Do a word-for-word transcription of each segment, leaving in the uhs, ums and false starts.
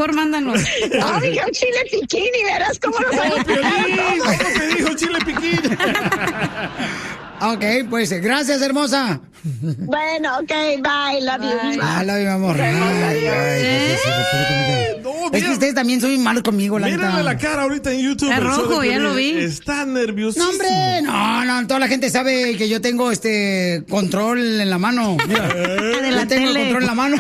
mejor mándanos. No, dijo chile piquín y verás cómo nos va a ¿Cómo te dijo chile piquín? Ok, pues gracias, hermosa. Bueno, ok, bye, love you. Ah, love you, amor. Ay, ay, ay, pues, sí, No, es que ustedes también son malos conmigo, la Mírenle neta. la cara ahorita en YouTube. Está el show rojo, de ya Piolín. lo vi. Está nerviosísimo. No, hombre, no, no, toda la gente sabe que yo tengo este control en la mano. Mira, De la yo tengo el tele. control en la mano.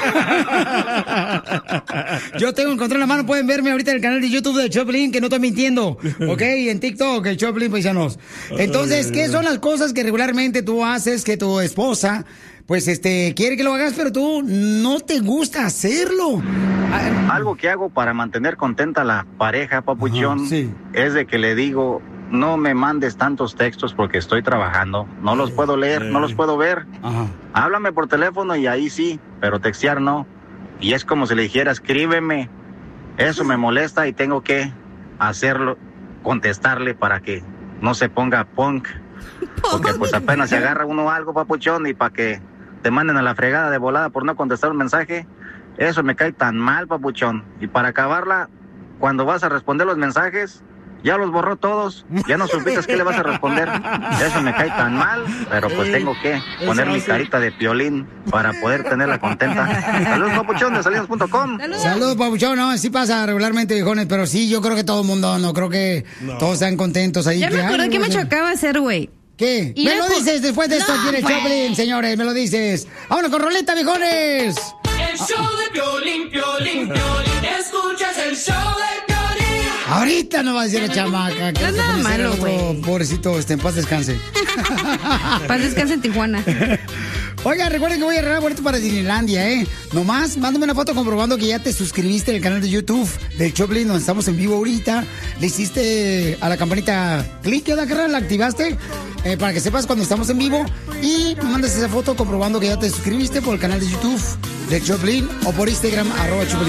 Yo tengo el control en la mano. Pueden verme ahorita en el canal de YouTube de Choplin, que no estoy mintiendo. Ok, en TikTok, el Choplin Paisanos. Entonces, ¿qué son las cosas que regularmente tú haces que tu esposa, pues, este, quiere que lo hagas, pero tú no te gusta hacerlo? Algo que hago para mantener contenta a la pareja, papuchón, Ajá, sí. es de que le digo, no me mandes tantos textos porque estoy trabajando, no los puedo leer, no los puedo ver. Ajá. Háblame por teléfono y ahí sí, pero textear no. Y es como si le dijera, escríbeme. Eso me molesta y tengo que hacerlo, contestarle para que no se ponga punk. Porque pues apenas se agarra uno algo, papuchón, y para que te manden a la fregada de volada por no contestar un mensaje, eso me cae tan mal, papuchón. Y para acabarla, cuando vas a responder los mensajes, ya los borró todos, ya no supiste qué le vas a responder. Eso me cae tan mal, pero pues tengo que poner mi carita de Piolín para poder tenerla contenta. Saludos, papuchón, de salinas punto com. Saludos, papuchón. No, sí pasa regularmente, viejones, pero sí, yo creo que todo el mundo, no creo que No. todos están contentos ahí. Ya me que, acordé ay, que me no sé. chocaba hacer, güey. ¿Qué? Y Me era lo por- dices después de esto No, aquí en el pues. Choplin, señores, me lo dices. ¡Vámonos con roleta, viejones! El show de Piolín, Piolín, Piolín. Escuchas el show de Piolín. Ahorita no va a decir la chamaca. Que No es se nada pone a hacer malo, otro güey. Pobrecito, este, en paz descanse. Paz descanse en Tijuana. Oiga, recuerden que voy a regalar boleto para Disneylandia, ¿eh? Nomás, mándame una foto comprobando que ya te suscribiste al canal de YouTube del Choplin, donde estamos en vivo ahorita. Le hiciste a la campanita clic, ¿ya la carrera? ¿La activaste? Eh, para que sepas cuando estamos en vivo. Y me mandas esa foto comprobando que ya te suscribiste por el canal de YouTube del Choplin o por Instagram, arroba Choplin.